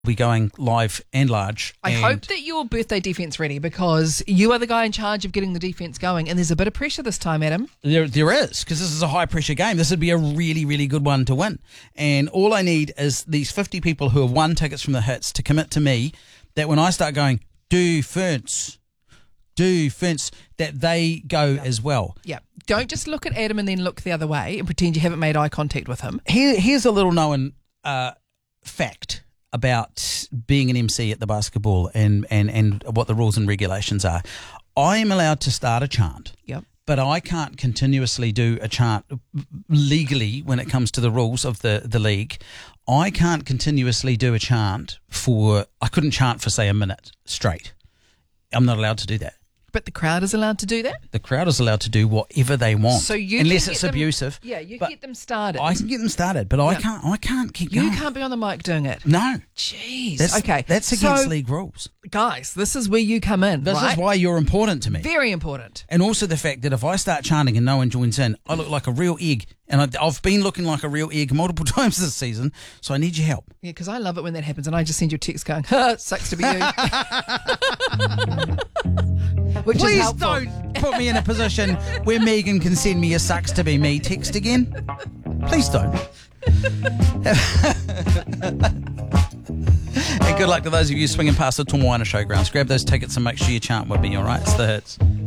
Be going live and large. I hope that your birthday defence ready, because you are the guy in charge of getting the defence going, and there's a bit of pressure this time, Adam. There is, because this is a high pressure game. This would be a really, really good one to win. And all I need is these 50 people who have won tickets from the Hits to commit to me that when I start going, defence, that they go as well. Yeah. Don't just look at Adam and then look the other way and pretend you haven't made eye contact with him. Here's a little known fact about being an MC at the basketball and what the rules and regulations are. I am allowed to start a chant. Yep. But I can't continuously do a chant legally when it comes to the rules of the league. I can't continuously do a chant I couldn't chant for, say, a minute straight. I'm not allowed to do that. But the crowd is allowed to do that? The crowd is allowed to do whatever they want, so unless it's abusive. Yeah, you can get them started. I can get them started, but I can't keep going. You can't be on the mic doing it. No. Jeez. Okay. That's against league rules. Guys, this is where you come in, This is why you're important to me. Very important. And also the fact that if I start chanting and no one joins in, I look like a real egg. And I've been looking like a real egg multiple times this season, so I need your help. Yeah, because I love it when that happens, and I just send you a text going, sucks to be you. Which Please is helpful. don't put me in a position where Megan can send me a sucks to be me text again. Please don't. And good luck to those of you swinging past the Tomoana Showgrounds. Grab those tickets and make sure you chant with me, all right? It's the Hits.